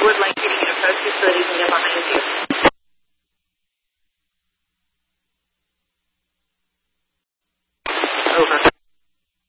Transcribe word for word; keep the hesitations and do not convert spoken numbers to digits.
Woodlake City Approach Facilities and behind you. Over.